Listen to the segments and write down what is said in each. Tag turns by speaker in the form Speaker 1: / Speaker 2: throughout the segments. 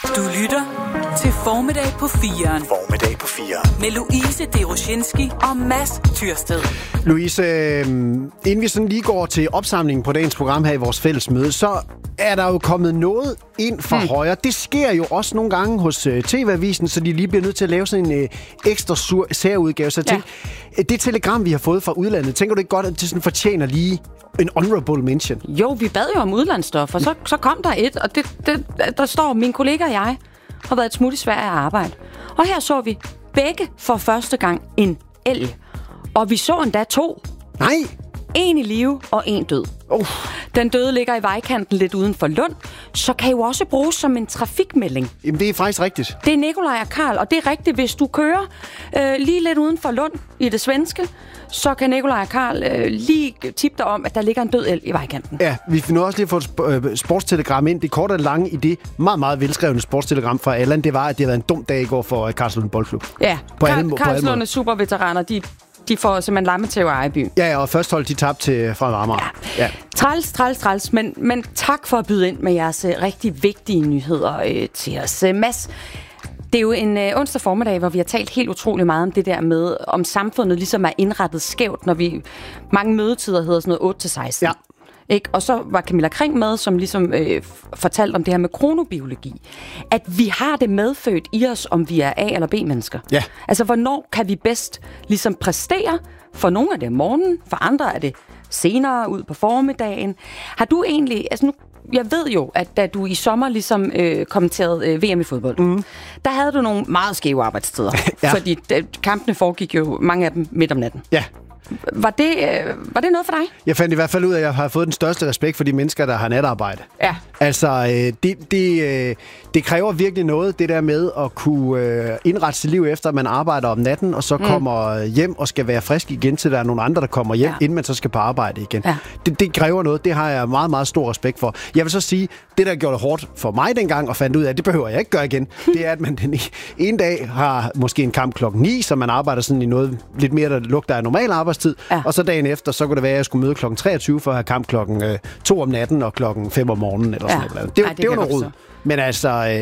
Speaker 1: Du lytter til Formiddag på 4'eren.
Speaker 2: Formiddag på 4'eren.
Speaker 1: Med Louise Deroshinski og Mads Tyrsted.
Speaker 2: Louise, inden vi sådan lige går til opsamlingen på dagens program her i vores fælles møde, så er der jo kommet noget ind fra højre. Det sker jo også nogle gange hos TV-avisen, så de lige bliver nødt til at lave sådan en ekstra særudgave. Så tænk, det telegram, vi har fået fra udlandet, tænker du ikke godt, at det sådan fortjener lige en honorable mention?
Speaker 3: Jo, vi bad jo om udlandsstof, og så kom der et, og der står, min kollega og jeg har været et smut i Sverige at arbejde. Og her så vi begge for første gang en elg. Og vi så endda 2.
Speaker 2: Nej!
Speaker 3: En i live og en død. Den døde ligger i vejkanten lidt uden for Lund, så kan jo også bruges som en trafikmelding.
Speaker 2: Jamen, det er faktisk rigtigt.
Speaker 3: Det er Nikolaj og Karl, og det er rigtigt, hvis du kører lige lidt uden for Lund i det svenske, så kan Nikolaj og Karl lige tippe dig om, at der ligger en død elg i vejkanten. Ja,
Speaker 2: vi nu også lige fået et sportstelegram ind. Det korte og lange i det meget, meget velskrevne sportstelegram fra Allan, det var, at det har været en dum dag i går for Karlslunde Boldklub.
Speaker 3: Ja, Karlslunde superveteraner, de får simpelthen lammetæv af Ejby.
Speaker 2: Ja, og først hold de tabt til fra Amager. Ja.
Speaker 3: Træls, men tak for at byde ind med jeres rigtig vigtige nyheder til os. Mads, det er jo en onsdag formiddag, hvor vi har talt helt utrolig meget om det der med, om samfundet ligesom er indrettet skævt, når vi mange mødetider hedder sådan noget 8-16. Ja. Ikke? Og så var Camilla Kring med, som ligesom fortalte om det her med kronobiologi. At vi har det medfødt i os, om vi er A- eller B-mennesker. Ja. Altså, hvornår kan vi bedst ligesom præstere? For nogle er det om morgenen, for andre er det senere ud på formiddagen. Har du egentlig... Altså nu, jeg ved jo, at da du i sommer ligesom kommenterede VM i fodbold, der havde du nogle meget skæve arbejdstider. Ja. Fordi kampene foregik jo, mange af dem, midt om natten. Ja. Var det noget for dig?
Speaker 2: Jeg fandt i hvert fald ud af, at jeg har fået den største respekt for de mennesker, der har natarbejde. Ja. Altså, det kræver virkelig noget, det der med at kunne indrette sit liv efter, at man arbejder om natten, og så kommer hjem og skal være frisk igen, til der er nogle andre, der kommer hjem, inden man så skal på arbejde igen. Ja. Det kræver noget. Det har jeg meget, meget stor respekt for. Jeg vil så sige, det der gjorde det hårdt for mig dengang, og fandt ud af, at det behøver jeg ikke gøre igen, det er, at man den ene dag har måske en kamp 9:00, så man arbejder sådan i noget lidt mere, der lugter af normal arbejdstid, og så dagen efter, så kunne det være, at jeg skulle møde 23:00 for at have kamp 2 om natten og 5 om morgenen, eller sådan noget. Det var noget rod. Men altså,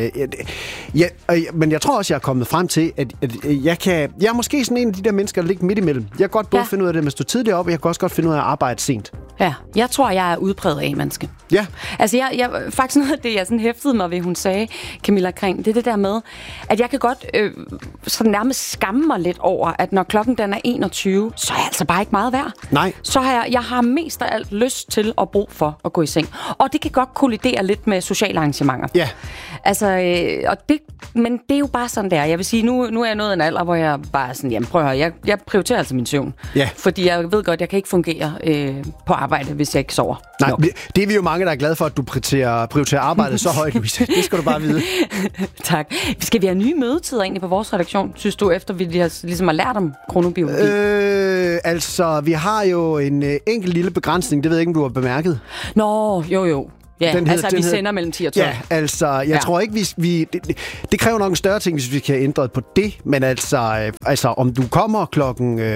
Speaker 2: men jeg tror også, jeg er kommet frem til, at jeg er måske sådan en af de der mennesker, der ligger midt imellem. Jeg kan godt både finde ud af det med at stå tidligt op, og jeg kan også godt finde ud af at arbejde sent. Ja,
Speaker 3: jeg tror, jeg er udpræget A-menneske. Ja. Altså, jeg faktisk noget af det, jeg sådan hæftede mig ved, hun sagde, Camilla Kring, det er det der med, at jeg kan godt sådan nærmest skamme mig lidt over, at når klokken den er 21, så er jeg altså bare ikke meget værd. Nej. Så har jeg har mest af alt lyst til og brug for at gå i seng. Og det kan godt kollidere lidt med sociale arrangementer. Ja. Altså, men det er jo bare sådan der. Jeg vil sige, nu er jeg nået en alder, hvor jeg bare sådan, jamen prøv at høre, jeg prioriterer altså min søvn. Ja. Fordi jeg ved godt, jeg kan ikke fungere på arbejde, hvis jeg ikke sover.
Speaker 2: Nej, det er vi jo mange, der er glade for, at du prioriterer arbejdet så højt, Louise. Det skal du bare vide.
Speaker 3: Tak. Skal vi have nye mødetider egentlig på vores redaktion, synes du, efter vi ligesom har lært om kronobiologi?
Speaker 2: Altså, vi har jo en enkelt lille begrænsning, det ved jeg ikke, om du har bemærket.
Speaker 3: Nå, jo. Ja, vi sender mellem 10 og 12.
Speaker 2: Ja, altså, jeg tror ikke, det kræver nok en større ting, hvis vi kan ændre på det, men altså om du kommer klokken 7:15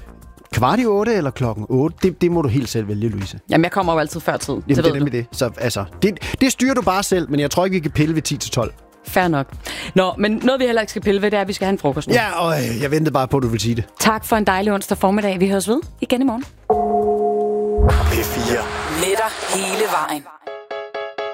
Speaker 2: eller klokken 8, det må du helt selv vælge, Louise.
Speaker 3: Jamen, jeg kommer jo altid før tid.
Speaker 2: Jamen, det er nemlig det. Så altså, det styrer du bare selv, men jeg tror ikke, vi kan pille ved 10 til 12.
Speaker 3: Fair nok. Nå, men noget vi heller ikke skal pille ved, det er, at vi skal have en frokost nu.
Speaker 2: Ja, og jeg ventede bare på, at du ville sige det.
Speaker 3: Tak for en dejlig onsdag formiddag. Vi høres ved igen i morgen.
Speaker 1: P4. Med dig hele vejen.